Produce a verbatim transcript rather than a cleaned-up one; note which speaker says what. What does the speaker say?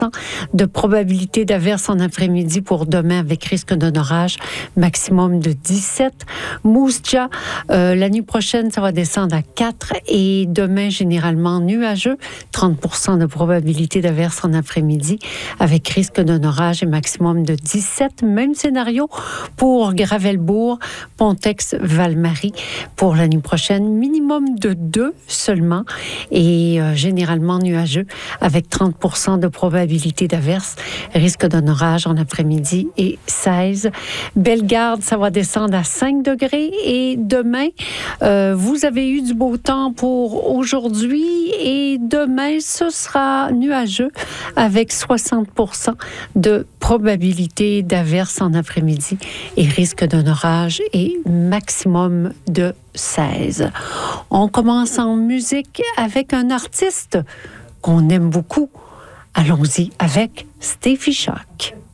Speaker 1: de probabilité d'averse en après-midi pour demain avec risque d'un orage, maximum de dix-sept. Moose Jaw, euh, la nuit prochaine, ça va descendre à quatre et demain, généralement nuageux, trente pour cent de probabilité d'averse en après-midi avec risque d'un orage et maximum de dix-sept. Même scénario pour Gravelbourg, Pontex, Val-Marie pour la nuit prochaine, minimum de deux seulement et euh, généralement nuageux avec trente pour cent de probabilité d'averse, risque d'un orage en après-midi et seize. Bellegarde, ça va descendre à cinq degrés et demain, euh, vous avez eu du beau temps pour aujourd'hui et demain, ce sera nuageux avec soixante pour cent de probabilité d'averse en après-midi et risque d'un orage et maximum de seize. On commence en musique avec un artiste qu'on aime beaucoup. Allons-y avec Steffi Shock.